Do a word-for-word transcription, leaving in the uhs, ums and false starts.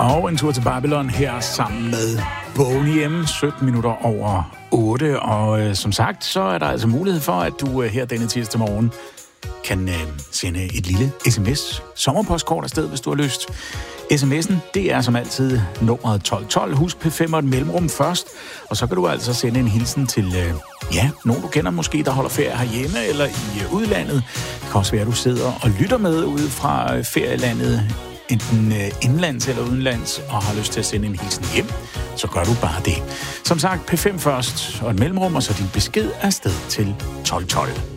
Og en tur til Babylon her sammen med Boney M. sytten minutter over otte. Og øh, som sagt, så er der altså mulighed for, at du øh, her denne tirsdag morgen kan øh, sende et lille sms. Sommerpostkort afsted, hvis du har lyst. sms'en, det er som altid nummeret tolv tolv. Husk P fem og et mellemrum først. Og så kan du altså sende en hilsen til, øh, ja, nogen du kender måske, der holder ferie herhjemme eller i øh, udlandet. Det kan også være, at du sidder og lytter med ude fra øh, ferielandet, enten øh, indlands eller udenlands, og har lyst til at sende en hilsen hjem, så gør du bare det. Som sagt, P fem først og et mellemrum, og så din besked afsted til tolv tolv.